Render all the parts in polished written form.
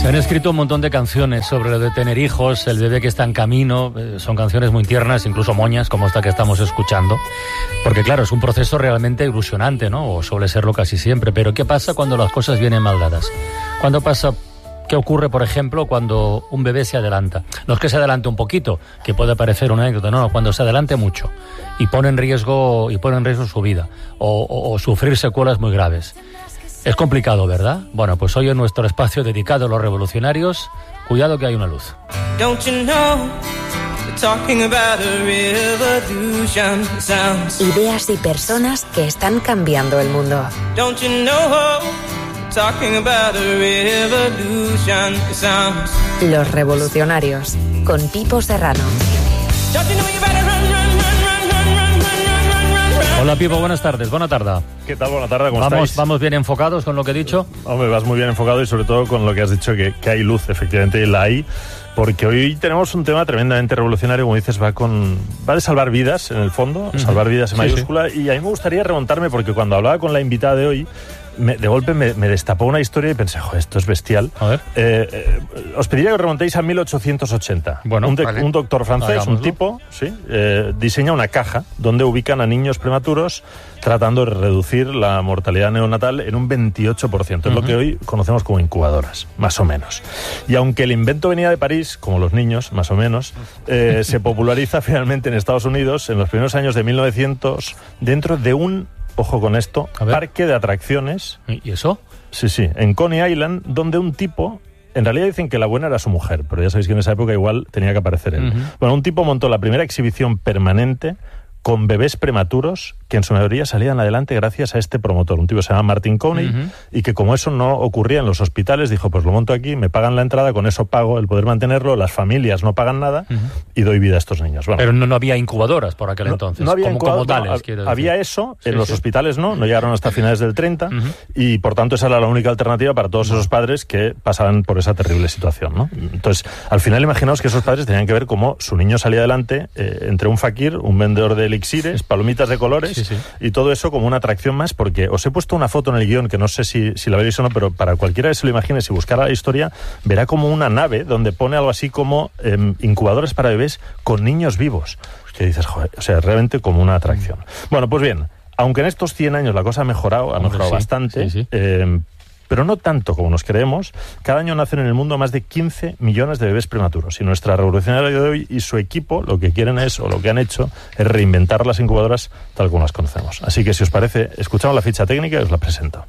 Han escrito un montón de canciones sobre lo de tener hijos, el bebé que está en camino. Son canciones muy tiernas, incluso moñas, como esta que estamos escuchando. Porque claro, es un proceso realmente ilusionante, ¿no? O suele serlo casi siempre. Pero ¿qué pasa cuando las cosas vienen mal dadas? ¿Qué ocurre, por ejemplo, cuando un bebé se adelanta? No es que se adelante un poquito, que puede parecer una anécdota, no, cuando se adelante mucho y pone en riesgo su vida o sufrir secuelas muy graves. Es complicado, ¿verdad? Bueno, pues hoy en nuestro espacio dedicado a los revolucionarios, cuidado que hay una luz. Don't you know, talking about a revolution sounds. Ideas y personas que están cambiando el mundo. Don't you know, talking about a revolution sounds. Los revolucionarios, con Pipo Serrano. Don't you know you better run. Hola Pipo, buenas tardes, buena tarde. ¿Qué tal? Buena tarde, ¿cómo estáis? ¿Vamos bien enfocados con lo que he dicho? Hombre, vas muy bien enfocado y sobre todo con lo que has dicho, que hay luz, efectivamente, y la hay, porque hoy tenemos un tema tremendamente revolucionario, como dices, va de salvar vidas, en el fondo, salvar vidas en mayúscula, y a mí me gustaría remontarme, porque cuando hablaba con la invitada de hoy, de golpe me destapó una historia y pensé, joder, esto es bestial. A ver. Os pediría que os remontéis a 1880. Bueno, un doctor francés, hagámoslo. un tipo, ¿sí? Diseña una caja donde ubican a niños prematuros tratando de reducir la mortalidad neonatal en un 28%. Es lo que hoy conocemos como incubadoras, más o menos. Y aunque el invento venía de París, como los niños, más o menos, se populariza finalmente en Estados Unidos en los primeros años de 1900 dentro de un, ojo con esto, parque de atracciones. ¿Y eso? Sí, en Coney Island, donde un tipo... En realidad dicen que la buena era su mujer, pero ya sabéis que en esa época igual tenía que aparecer él. Bueno, un tipo montó la primera exhibición permanente con bebés prematuros que en su mayoría salían adelante gracias a este promotor. Un tipo se llama Martin Coney y que como eso no ocurría en los hospitales, dijo, pues lo monto aquí, me pagan la entrada, con eso pago el poder mantenerlo, las familias no pagan nada y doy vida a estos niños. Bueno, pero no había incubadoras por aquel entonces, no había como tales, quiero decir. Había eso, en los hospitales no llegaron hasta finales del 30 y por tanto esa era la única alternativa para todos esos padres que pasaban por esa terrible situación, ¿no? Entonces, al final imaginaos que esos padres tenían que ver cómo su niño salía adelante entre un fakir, un vendedor de elixires, palomitas de colores y todo eso como una atracción más, porque os he puesto una foto en el guión que no sé si la veréis o no, pero para cualquiera que se lo imagine, si buscara la historia, verá como una nave donde pone algo así como incubadoras para bebés con niños vivos. Que dices, joder, o sea, realmente como una atracción. Bueno, pues bien, aunque en estos 100 años la cosa ha mejorado bastante, pero no tanto como nos creemos, cada año nacen en el mundo más de 15 millones de bebés prematuros. Y nuestra revolucionaria de hoy y su equipo lo que quieren es, o lo que han hecho, es reinventar las incubadoras tal como las conocemos. Así que si os parece, escuchamos la ficha técnica y os la presento.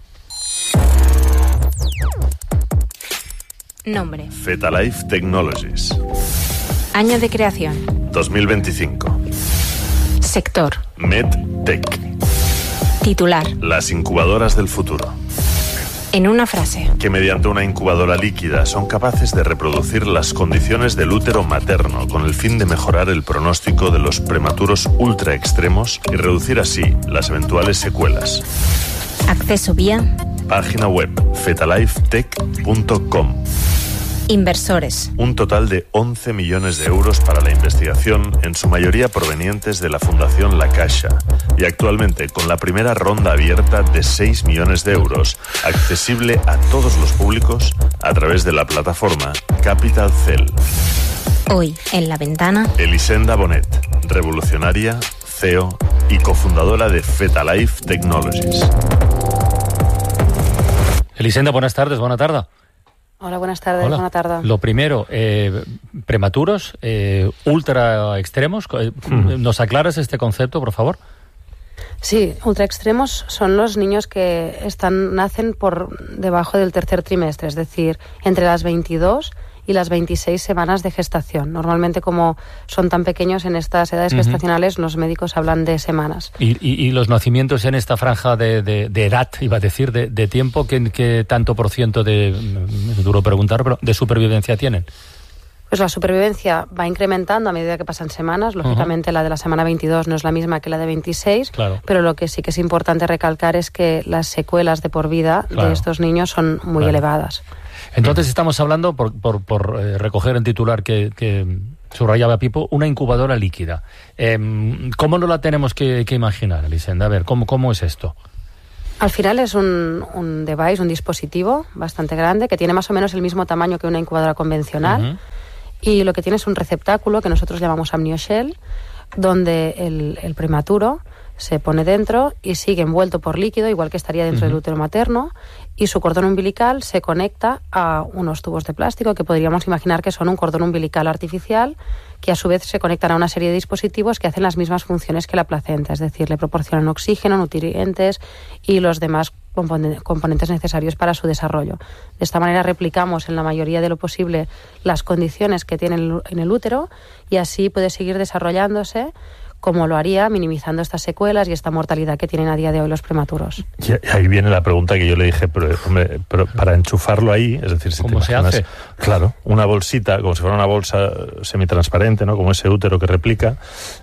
Nombre. Fetalife Technologies. Año de creación. 2025. Sector. MedTech. Titular. Las incubadoras del futuro. En una frase. Que mediante una incubadora líquida son capaces de reproducir las condiciones del útero materno con el fin de mejorar el pronóstico de los prematuros ultra extremos y reducir así las eventuales secuelas. Acceso vía. Página web fetalifetech.com. Inversores. Un total de 11 millones de euros para la investigación, en su mayoría provenientes de la Fundación La Caixa, y actualmente con la primera ronda abierta de 6 millones de euros, accesible a todos los públicos a través de la plataforma Capital Cell. Hoy, en La Ventana. Elisenda Bonet, revolucionaria, CEO y cofundadora de Fetalife Technologies. Elisenda, buenas tardes, buena tarde. Hola, buenas tardes, Hola. buena tarde. Lo primero, prematuros, ultra extremos. ¿Nos aclaras este concepto, por favor? Sí, ultra extremos son los niños que nacen por debajo del tercer trimestre, es decir, entre las 22 y las 26 semanas de gestación. Normalmente, como son tan pequeños en estas edades gestacionales, los médicos hablan de semanas. ¿Y los nacimientos en esta franja de edad, iba a decir, de tiempo, ¿qué tanto por ciento es duro preguntar, pero de supervivencia tienen? Pues la supervivencia va incrementando a medida que pasan semanas. Lógicamente, la de la semana 22 no es la misma que la de 26, pero lo que sí que es importante recalcar es que las secuelas de por vida de estos niños son muy elevadas. Entonces estamos hablando, por recoger en titular que subrayaba Pipo, una incubadora líquida. ¿Cómo no la tenemos que imaginar, Elisenda? A ver, ¿cómo es esto? Al final es un device, un dispositivo bastante grande que tiene más o menos el mismo tamaño que una incubadora convencional. Y lo que tiene es un receptáculo que nosotros llamamos amnioshell, donde el prematuro se pone dentro y sigue envuelto por líquido, igual que estaría dentro del útero materno, y su cordón umbilical se conecta a unos tubos de plástico que podríamos imaginar que son un cordón umbilical artificial, que a su vez se conectan a una serie de dispositivos que hacen las mismas funciones que la placenta, es decir, le proporcionan oxígeno, nutrientes y los demás componentes necesarios para su desarrollo. De esta manera replicamos en la mayoría de lo posible las condiciones que tiene en el útero y así puede seguir desarrollándose como lo haría, minimizando estas secuelas y esta mortalidad que tienen a día de hoy los prematuros. Y ahí viene la pregunta que yo le dije, pero para enchufarlo ahí, es decir, si ¿cómo te imaginas, se hace? Claro, una bolsita, como si fuera una bolsa semitransparente, ¿no? Como ese útero que replica,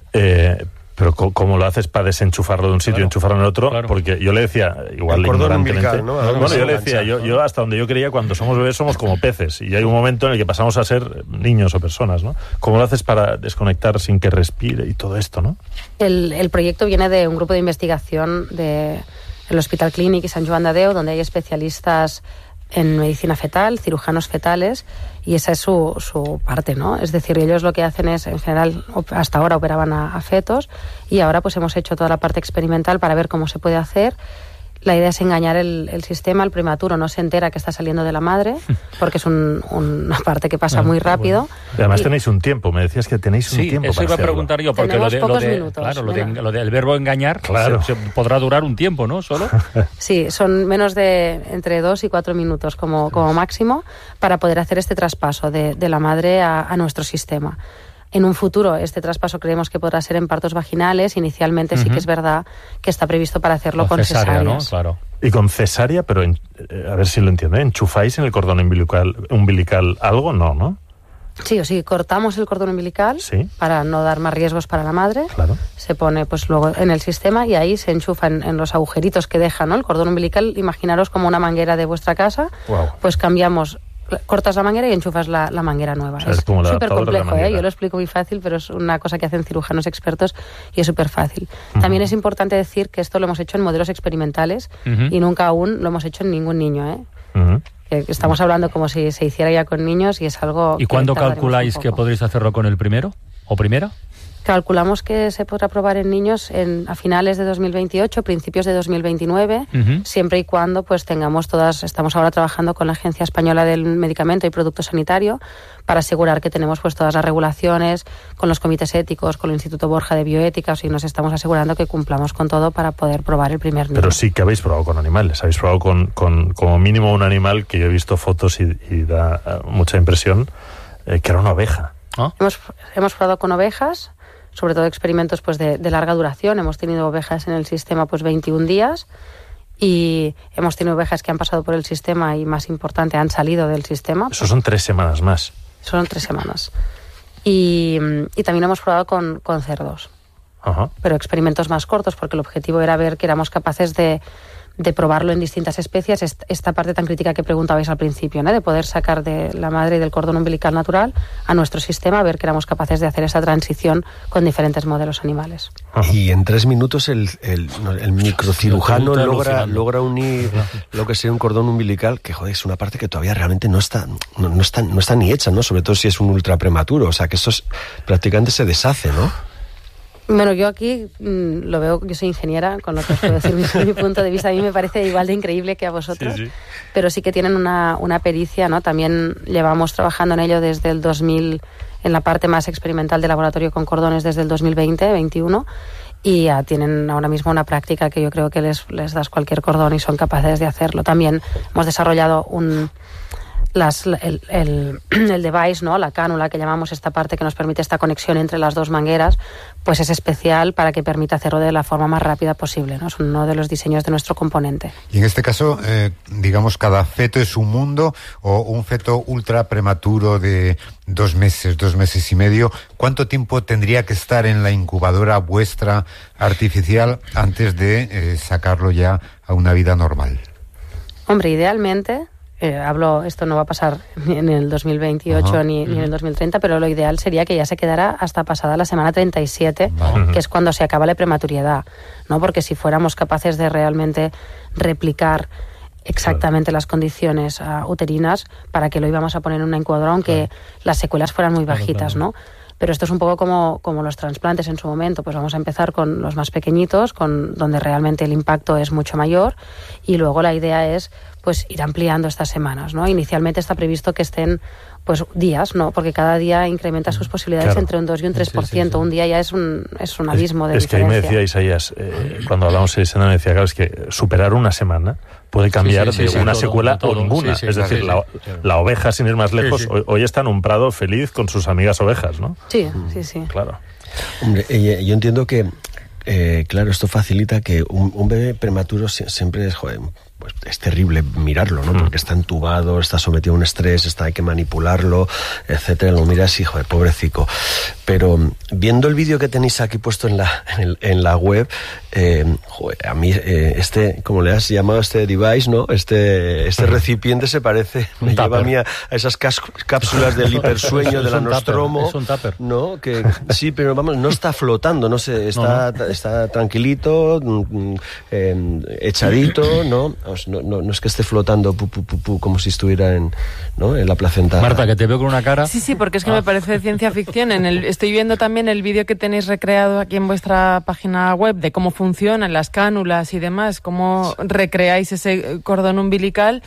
pero ¿cómo lo haces para desenchufarlo de un sitio y enchufarlo en el otro? Claro. Porque yo le decía, igual el cordón ignorantemente, umbilical, ¿no? bueno, yo le decía, yo hasta donde yo creía, cuando somos bebés somos como peces, y hay un momento en el que pasamos a ser niños o personas, ¿no? ¿Cómo lo haces para desconectar sin que respire y todo esto, no? El proyecto viene de un grupo de investigación del Hospital Clínic y Sant Joan de Déu, donde hay especialistas en medicina fetal, cirujanos fetales, y esa es su parte, ¿no? Es decir, ellos lo que hacen es, en general, hasta ahora operaban a fetos, y ahora pues hemos hecho toda la parte experimental para ver cómo se puede hacer. La idea es engañar el sistema, el prematuro no se entera que está saliendo de la madre, porque es una parte que pasa muy rápido. Bueno. Y además tenéis un tiempo, me decías que tenéis un tiempo eso para iba a hacerlo. preguntar yo, porque Tenemos pocos minutos, claro, lo del verbo engañar, Claro. se podrá durar un tiempo, ¿no? Solo. Sí, son menos de entre 2 y 4 minutos como máximo para poder hacer este traspaso de la madre a nuestro sistema. En un futuro este traspaso creemos que podrá ser en partos vaginales. Inicialmente sí que es verdad que está previsto para hacerlo con cesáreas. ¿no? Claro. Y con cesárea, pero a ver si lo entiendo, ¿enchufáis en el cordón umbilical algo? No. Sí o sí, cortamos el cordón umbilical para no dar más riesgos para la madre. Claro. Se pone pues luego en el sistema y ahí se enchufa en los agujeritos que deja, ¿no? El cordón umbilical, imaginaros como una manguera de vuestra casa. Wow. Pues cambiamos, cortas la manguera y enchufas la manguera nueva. O sea, es como el súper adaptador de la complejo, manguera. Yo lo explico muy fácil, pero es una cosa que hacen cirujanos expertos y es súper fácil. También es importante decir que esto lo hemos hecho en modelos experimentales y nunca aún lo hemos hecho en ningún niño, Que estamos hablando como si se hiciera ya con niños y es algo... ¿Y cuándo calculáis que podréis hacerlo con el primero o primera? Calculamos que se podrá probar en niños a finales de 2028, principios de 2029, siempre y cuando pues tengamos estamos ahora trabajando con la Agencia Española del Medicamento y Producto Sanitario para asegurar que tenemos pues todas las regulaciones con los comités éticos, con el Instituto Borja de Bioética, y nos estamos asegurando que cumplamos con todo para poder probar el primer niño. Pero sí que habéis probado con animales, habéis probado con como mínimo un animal que yo he visto fotos y da mucha impresión, que era una oveja. ¿Ah? Hemos probado con ovejas, sobre todo experimentos pues de larga duración. Hemos tenido ovejas en el sistema pues 21 días y hemos tenido ovejas que han pasado por el sistema y, más importante, han salido del sistema. Eso son 3 semanas más. Son 3 semanas. Y también hemos probado con cerdos. Ajá. Pero experimentos más cortos, porque el objetivo era ver que éramos capaces de probarlo en distintas especies, esta parte tan crítica que preguntabais al principio, ¿no? De poder sacar de la madre y del cordón umbilical natural a nuestro sistema, ver que éramos capaces de hacer esa transición con diferentes modelos animales. Ajá. Y en 3 minutos el microcirujano logra unir lo que sea un cordón umbilical, que joder, es una parte que todavía realmente no está ni hecha, ¿no? Sobre todo si es un ultra prematuro, o sea que eso prácticamente se deshace, ¿no? Bueno, yo aquí lo veo, yo soy ingeniera, con lo que os puedo decir desde mi punto de vista, a mí me parece igual de increíble que a vosotros, pero sí que tienen una pericia, ¿no? También llevamos trabajando en ello desde el 2000, en la parte más experimental de laboratorio con cordones desde el 2020-21, y ya tienen ahora mismo una práctica que yo creo que les das cualquier cordón y son capaces de hacerlo. También hemos desarrollado el device, ¿no? La cánula, que llamamos esta parte que nos permite esta conexión entre las dos mangueras, pues es especial para que permita hacerlo de la forma más rápida posible, ¿no? Es uno de los diseños de nuestro componente. Y en este caso, digamos, cada feto es un mundo, o un feto ultra prematuro de 2 meses y medio, ¿cuánto tiempo tendría que estar en la incubadora vuestra artificial antes de sacarlo ya a una vida normal? Hombre, idealmente esto no va a pasar ni en el 2028 ni en el 2030, pero lo ideal sería que ya se quedara hasta pasada la semana 37, que es cuando se acaba la prematuridad, ¿no? Porque si fuéramos capaces de realmente replicar exactamente las condiciones uterinas, ¿para qué lo íbamos a poner en una incubadora aunque las secuelas fueran muy bajitas, ¿no? Pero esto es un poco como los trasplantes en su momento, pues vamos a empezar con los más pequeñitos, donde realmente el impacto es mucho mayor, y luego la idea es pues ir ampliando estas semanas, ¿no? Inicialmente está previsto que estén pues días, ¿no? Porque cada día incrementa sus posibilidades entre un 2 y un 3%. Un día ya es un abismo de diferencia. Es que ahí me decía Isaías, cuando hablamos de Sena, me decía, claro, es que superar una semana puede cambiar de una secuela o ninguna. Es decir, la oveja, sin ir más lejos, hoy está en un prado feliz con sus amigas ovejas, ¿no? Sí. Claro. Hombre, yo entiendo que, claro, esto facilita que un bebé prematuro siempre es, pues es terrible mirarlo, ¿no? Porque está entubado, está sometido a un estrés, hay que manipularlo, etcétera. Lo miras y, pobrecico. Pero viendo el vídeo que tenéis aquí puesto en la web, a mí como le has llamado este device, ¿no? Este recipiente se parece, me lleva a mí a esas cápsulas del hipersueño de la Nostromo. Es un tupper. ¿No? Que sí, pero vamos, no está flotando, no sé, está tranquilito, echadito, ¿no? No es que esté flotando como si estuviera en la placenta. Marta, que te veo con una cara. Sí, porque es que me parece de ciencia ficción. Estoy viendo también el vídeo que tenéis recreado aquí en vuestra página web de cómo funcionan las cánulas y demás, cómo recreáis ese cordón umbilical,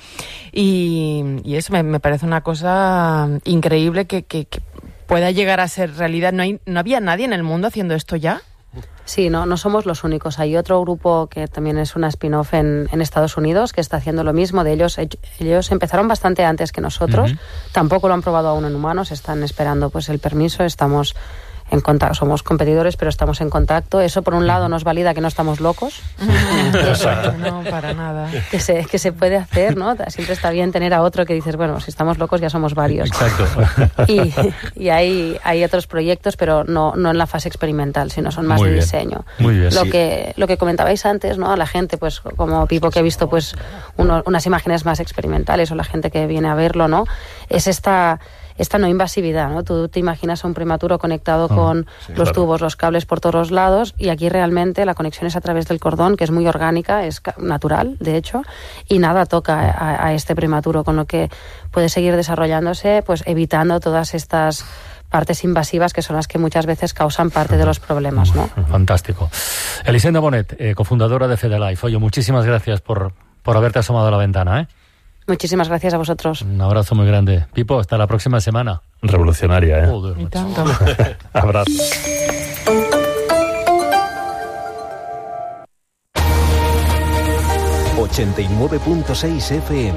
y eso me parece una cosa increíble que pueda llegar a ser realidad. ¿No había nadie en el mundo haciendo esto ya? Sí, no somos los únicos. Hay otro grupo que también es una spin-off en Estados Unidos que está haciendo lo mismo. De ellos empezaron bastante antes que nosotros. Tampoco lo han probado aún en humanos. Están esperando pues el permiso. Estamos en contacto, somos competidores, pero estamos en contacto. Eso, por un lado, nos valida que no estamos locos. No, para nada. Que se puede hacer, ¿no? Siempre está bien tener a otro que dices, bueno, si estamos locos ya somos varios. Exacto. Y hay otros proyectos, pero no en la fase experimental, sino son más de diseño. Muy bien. Lo que comentabais antes, ¿no? A la gente, pues como Pipo, que ha visto pues unas imágenes más experimentales, o la gente que viene a verlo, ¿no? Es esta no invasividad, ¿no? Tú te imaginas a un prematuro conectado con los tubos, los cables por todos los lados, y aquí realmente la conexión es a través del cordón, que es muy orgánica, es natural, de hecho, y nada toca a este prematuro, con lo que puede seguir desarrollándose, pues evitando todas estas partes invasivas que son las que muchas veces causan parte de los problemas, ¿no? Fantástico. Elisenda Bonet, cofundadora de Fedelife. Oye, muchísimas gracias por haberte asomado a la ventana, ¿eh? Muchísimas gracias a vosotros. Un abrazo muy grande. Pipo, hasta la próxima semana. Revolucionaria, ¿eh? Joder, y tanto. Abrazo. ...89.6 FM...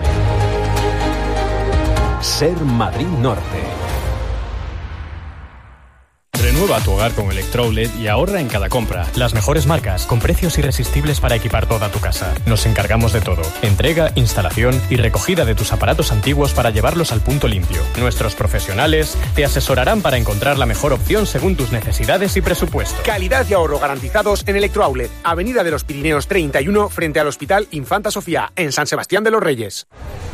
Ser Madrid Norte. Renueva tu hogar con Electrolet y ahorra en cada compra. Las mejores marcas, con precios irresistibles para equipar toda tu casa. Nos encargamos de todo. Entrega, instalación y recogida de tus aparatos antiguos para llevarlos al punto limpio. Nuestros profesionales te asesorarán para encontrar la mejor opción según tus necesidades y presupuesto. Calidad y ahorro garantizados en Electrolet. Avenida de los Pirineos 31, frente al Hospital Infanta Sofía, en San Sebastián de los Reyes.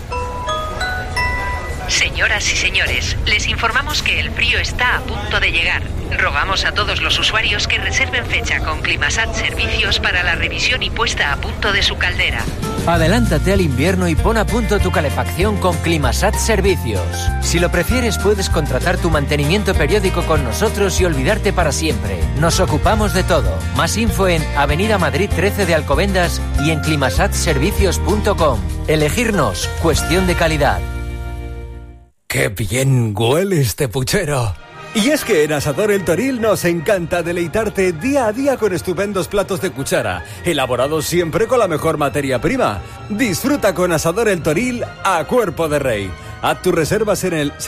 Señoras y señores, les informamos que el frío está a punto de llegar. Rogamos a todos los usuarios que reserven fecha con Climasat Servicios para la revisión y puesta a punto de su caldera. Adelántate al invierno y pon a punto tu calefacción con Climasat Servicios. Si lo prefieres, puedes contratar tu mantenimiento periódico con nosotros y olvidarte para siempre. Nos ocupamos de todo. Más info en Avenida Madrid 13 de Alcobendas y en climasatservicios.com. Elegirnos, cuestión de calidad. ¡Qué bien huele este puchero! Y es que en Asador El Toril nos encanta deleitarte día a día con estupendos platos de cuchara, elaborados siempre con la mejor materia prima. Disfruta con Asador El Toril a cuerpo de rey. Haz tus reservas en el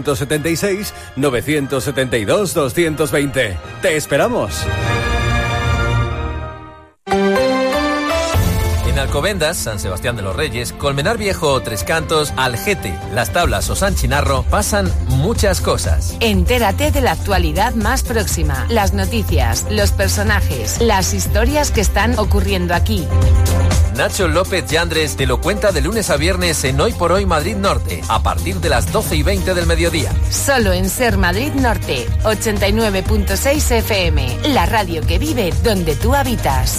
676-972-220. ¡Te esperamos! En Alcobendas, San Sebastián de los Reyes, Colmenar Viejo o Tres Cantos, Algete, Las Tablas o San Chinarro pasan muchas cosas. Entérate de la actualidad más próxima, las noticias, los personajes, las historias que están ocurriendo aquí. Nacho López Yandres te lo cuenta de lunes a viernes en Hoy por Hoy Madrid Norte, a partir de las 12:20 del mediodía. Solo en Ser Madrid Norte, 89.6 FM, la radio que vive donde tú habitas.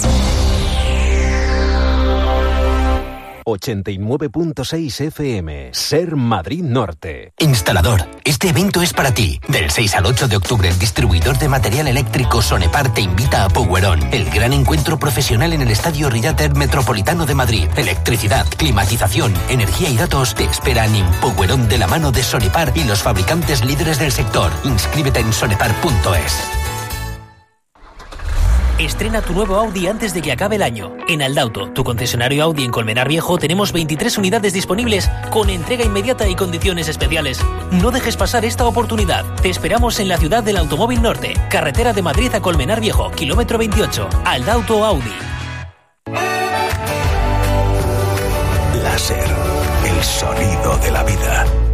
89.6 FM, Ser Madrid Norte. Instalador, este evento es para ti. Del 6 al 8 de octubre, el distribuidor de material eléctrico Sonepar te invita a Powerón, el gran encuentro profesional en el Estadio Riater Metropolitano de Madrid. Electricidad, climatización, energía y datos te esperan en Powerón de la mano de Sonepar y los fabricantes líderes del sector. Inscríbete en sonepar.es. Estrena tu nuevo Audi antes de que acabe el año. En Aldauto, tu concesionario Audi en Colmenar Viejo, tenemos 23 unidades disponibles con entrega inmediata y condiciones especiales. No dejes pasar esta oportunidad. Te esperamos en la ciudad del Automóvil Norte, carretera de Madrid a Colmenar Viejo, kilómetro 28. Aldauto Audi. Láser, el sonido de la vida.